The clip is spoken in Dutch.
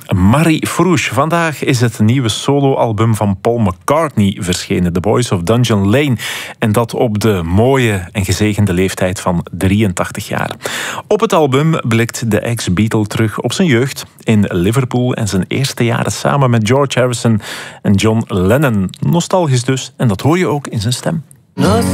Marie Frouche. Vandaag is het nieuwe soloalbum van Paul McCartney verschenen, The Boys of Dungeon Lane. En dat op de mooie en gezegende leeftijd van 83 jaar. Op het album blikt de ex-Beatle terug op zijn jeugd in Liverpool en zijn eerste jaren samen met George Harrison en John Lennon. Nostalgisch dus, en dat hoor je ook in zijn stem.